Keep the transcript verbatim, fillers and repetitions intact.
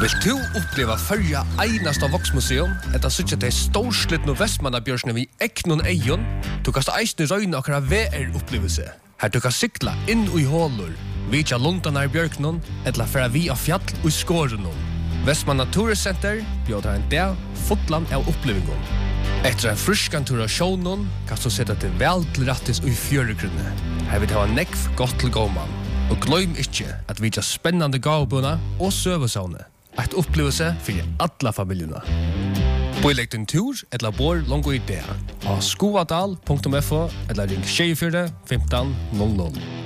Vill du uppleva förra einasta voksmuseum, etta sutja til storslitt no Vestmannabjørsne vi eknon eion, du kast eisne røyne akra V R-upplevelse. Her du kan sykla inn i hålur, vitja lundanar bjørknon, etla færa vi av fjall og skårenon. Vestmanna Turiscenter bjóðar en dag fotland av upplevingon. Etter en fruskan tur av sjånon, kan du sette til vel til rattis og i fjøregrunne. Her vil det ha nekv godt til gåman. Og gløym ikkje at vi har spennande gavbuna og søvesavne. Et opplevelse for alla familjuna. Boilegg din tur, etla bor longo idea. Av skoadal punktum f o, eller ring tjue fire femten null null.